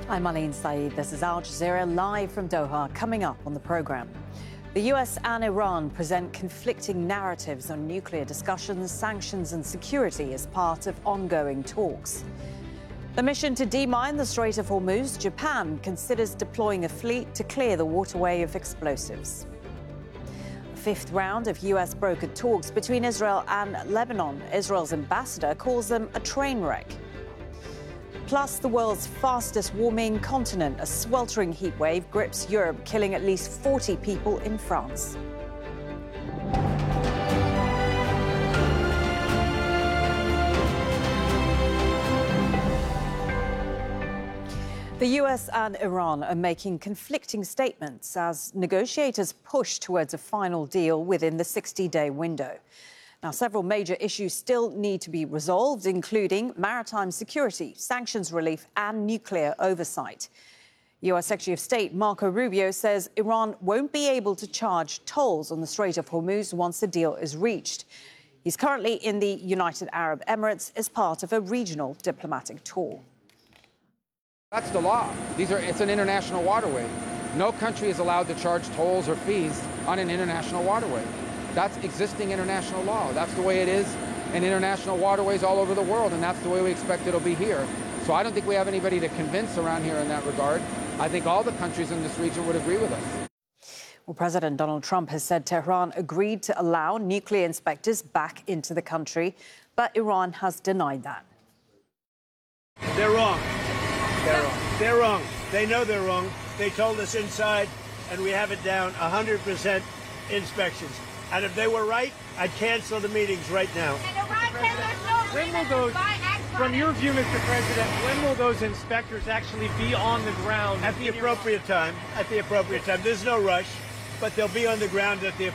I'm Marlene Saeed. This is Al Jazeera live from Doha. Coming up on the programme. The US and Iran present conflicting narratives on nuclear discussions, sanctions and security as part of ongoing talks. The mission to demine the Strait of Hormuz, Japan considers deploying a fleet to clear the waterway of explosives. The fifth round of US brokered talks between Israel and Lebanon. Israel's ambassador calls them a train wreck. Plus, the world's fastest warming continent, a sweltering heat wave grips Europe, killing at least 40 people in France. The US and Iran are making conflicting statements as negotiators push towards a final deal within the 60-day window. Now, several major issues still need to be resolved, including maritime security, sanctions relief and nuclear oversight. US Secretary of State Marco Rubio says Iran won't be able to charge tolls on the Strait of Hormuz once a deal is reached. He's currently in the United Arab Emirates as part of a regional diplomatic tour. That's the law. It's an international waterway. No country is allowed to charge tolls or fees on an international waterway. That's existing international law. That's the way it is in international waterways all over the world, and that's the way we expect it'll be here. So I don't think we have anybody to convince around here in that regard. I think all the countries in this region would agree with us. Well, President Donald Trump has said Tehran agreed to allow nuclear inspectors back into the country, but Iran has denied that. They're wrong. They're wrong. They're wrong. They know they're wrong. They told us inside, and we have it down 100% inspections. And if they were right, I'd cancel the meetings right now. When will those, from your view, Mr. President, when will those inspectors actually be on the ground? At the appropriate time. At the appropriate time. There's no rush, but they'll be on the ground at the